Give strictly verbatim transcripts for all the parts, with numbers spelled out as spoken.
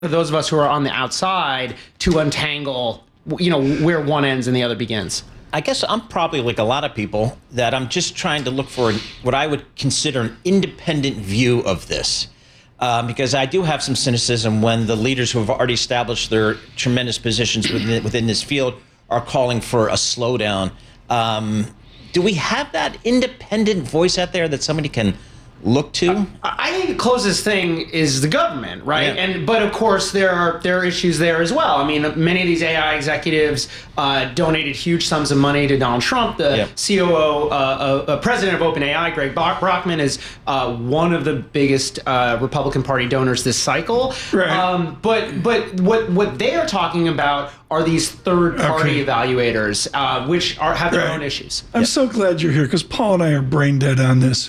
for those of us who are on the outside to untangle, you know, where one ends and the other begins? I guess I'm probably like a lot of people that I'm just trying to look for what I would consider an independent view of this. Um, because I do have some cynicism when the leaders who have already established their tremendous positions within, within this field are calling for a slowdown. Um, do we have that independent voice out there that somebody can look to? I, I think the closest thing is the government, right? Yeah. And but of course there are there are issues there as well. I mean, many of these A I executives uh, donated huge sums of money to Donald Trump. The Yep. C O O, uh, uh, president of OpenAI, Greg Brockman, is uh, one of the biggest uh, Republican Party donors this cycle. Right. Um, but but what what they are talking about are these third party Okay. evaluators, uh, which are have their Right. own issues. I'm so glad you're here because Paul and I are brain dead on this.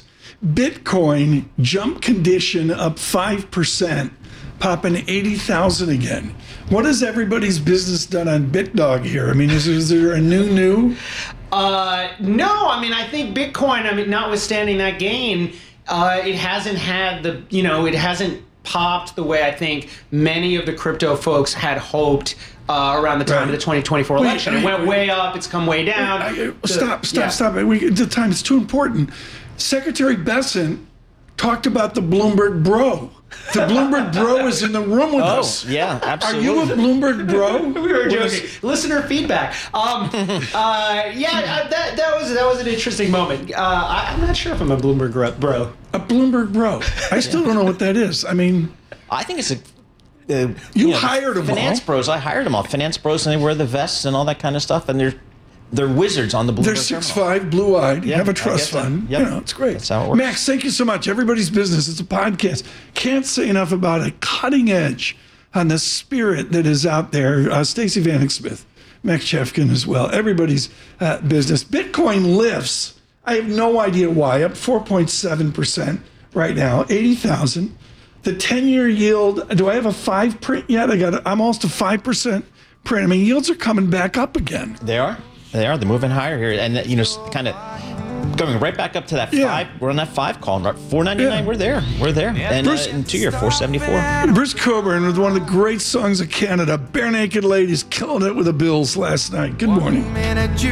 Bitcoin jump condition up five percent, popping eighty thousand again. What has everybody's business done on BitDog here? I mean, is, is there a new new? Uh, no, I mean, I think Bitcoin, I mean, notwithstanding that gain, uh, it hasn't had the, you know, it hasn't popped the way I think many of the crypto folks had hoped uh, around the time Right. of the twenty twenty-four Wait, election. It I- went way up, it's come way down. I, I- The- stop, stop, yeah. stop. We, the time is too important. Secretary Bessent talked about the Bloomberg Bro. The Bloomberg Bro is in the room with Oh, us. yeah, Are absolutely. you a Bloomberg Bro? We were What joking. is- Listener feedback. Um, uh, yeah, uh, that that was that was an interesting moment. Uh, I, I'm not sure if I'm a Bloomberg gro- bro. A Bloomberg Bro. I still don't know what that is. I mean, I think it's a. Uh, You hired 'em Finance all. bros. I hired them all. Finance bros, and they wear the vests and all that kind of stuff, and they're they're wizards on the Bloomberg they're six terminal. five, blue eyed, Yeah, have a I trust get that. fund. Yep. You know, it's great. That's how it works. Max, thank you so much. Everybody's Business. It's a podcast. Can't say enough about it. Cutting edge on the spirit that is out there. Uh, Stacey Vanek Smith, Max Chefkin as well. Everybody's uh, Business. Bitcoin lifts. I have no idea why. Up four point seven percent right now, eighty thousand. The ten-year yield, do I have a five print yet? I got. A, I'm almost a five percent print. I mean, yields are coming back up again. They are. They are. They're moving higher here, and you know, kind of going right back up to that Yeah. five. We're on that five column, right? Four ninety nine. Yeah. We're there. We're there. And uh, Bruce- in two year, four seventy four. Bruce Coburn with one of the great songs of Canada, Bare Naked Ladies, killing it with the Bills last night. Good morning.